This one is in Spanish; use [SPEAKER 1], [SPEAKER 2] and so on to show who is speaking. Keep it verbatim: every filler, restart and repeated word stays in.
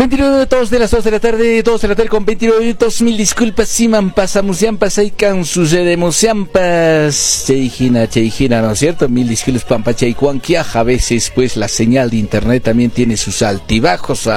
[SPEAKER 1] veintinueve minutos de las dos de la tarde, dos de la tarde con veintinueve minutos. Mil disculpas, Siman pasamos, yampas, hay can sucedemos, yampas, cheijina, cheijina, ¿no es cierto? Mil disculpas, pampa, cheicuanquiaja. A veces, pues, la señal de internet también tiene sus altibajos.